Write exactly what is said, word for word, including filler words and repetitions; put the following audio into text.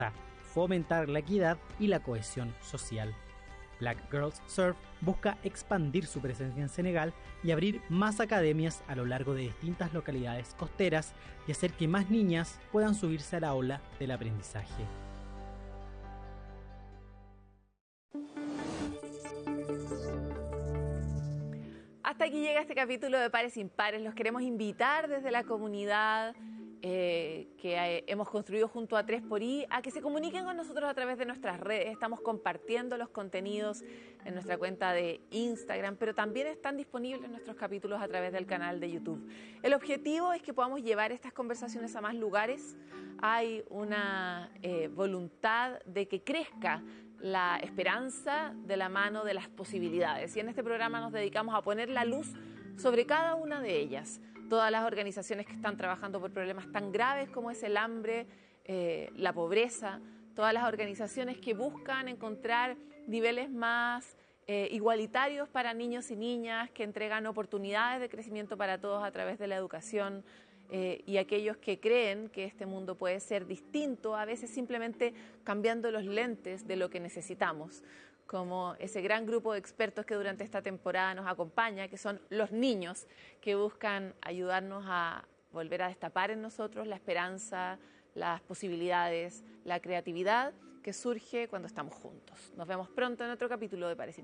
fomentar la equidad y la cohesión social. Black Girls Surf busca expandir su presencia en Senegal y abrir más academias a lo largo de distintas localidades costeras y hacer que más niñas puedan subirse a la ola del aprendizaje. Hasta aquí llega este capítulo de Pares Impares. Los queremos invitar desde la comunidad eh, que eh, hemos construido junto a tres por I a que se comuniquen con nosotros a través de nuestras redes. Estamos compartiendo los contenidos en nuestra cuenta de Instagram, pero también están disponibles nuestros capítulos a través del canal de YouTube. El objetivo es que podamos llevar estas conversaciones a más lugares. Hay una eh, voluntad de que crezca la esperanza de la mano de las posibilidades. Y en este programa nos dedicamos a poner la luz sobre cada una de ellas. Todas las organizaciones que están trabajando por problemas tan graves como es el hambre, eh, la pobreza, todas las organizaciones que buscan encontrar niveles más eh, igualitarios para niños y niñas, que entregan oportunidades de crecimiento para todos a través de la educación. Eh, y aquellos que creen que este mundo puede ser distinto, a veces simplemente cambiando los lentes de lo que necesitamos, como ese gran grupo de expertos que durante esta temporada nos acompaña, que son los niños, que buscan ayudarnos a volver a destapar en nosotros la esperanza, las posibilidades, la creatividad que surge cuando estamos juntos. Nos vemos pronto en otro capítulo de Pares Impares.